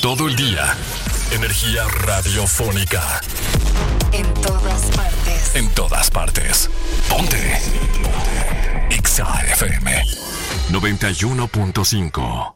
Todo el día. Energía radiofónica. En todas partes. En todas partes. Ponte. Exa FM 91.5.